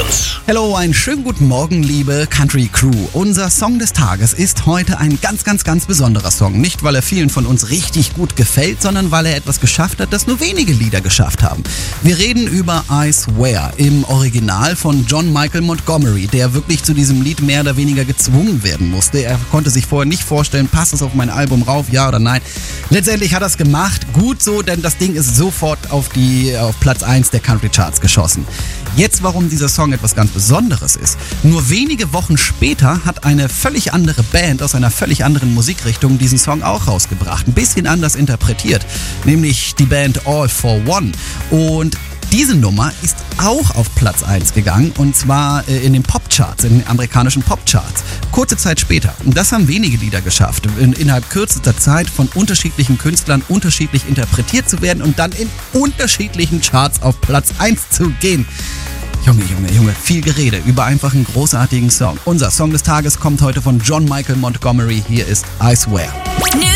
Sounds. Hallo, einen schönen guten Morgen, liebe Country Crew. Unser Song des Tages ist heute ein ganz besonderer Song. Nicht, weil er vielen von uns richtig gut gefällt, sondern weil er etwas geschafft hat, das nur wenige Lieder geschafft haben. Wir reden über I Swear im Original von John Michael Montgomery, der wirklich zu diesem Lied mehr oder weniger gezwungen werden musste. Er konnte sich vorher nicht vorstellen, passt es auf mein Album rauf, ja oder nein. Letztendlich hat er es gemacht, gut so, denn das Ding ist sofort auf Platz 1 der Country Charts geschossen. Jetzt, warum dieser Song etwas ganz Besonderes ist. Nur wenige Wochen später hat eine völlig andere Band aus einer völlig anderen Musikrichtung diesen Song auch rausgebracht. Ein bisschen anders interpretiert, nämlich die Band All for One. Und diese Nummer ist auch auf Platz 1 gegangen, und zwar in den Popcharts, in den amerikanischen Popcharts. Kurze Zeit später. Und das haben wenige Lieder geschafft, innerhalb kürzester Zeit von unterschiedlichen Künstlern unterschiedlich interpretiert zu werden und dann in unterschiedlichen Charts auf Platz 1 zu gehen. Junge, viel Gerede über einfach einen großartigen Song. Unser Song des Tages kommt heute von John Michael Montgomery. Hier ist I Swear.